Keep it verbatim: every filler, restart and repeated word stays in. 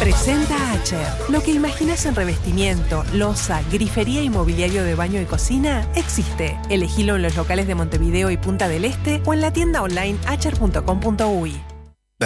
Presenta Acher. Lo que imaginas en revestimiento, loza, grifería y mobiliario de baño y cocina existe. Elegilo en los locales de Montevideo y Punta del Este o en la tienda online acher punto com punto uy.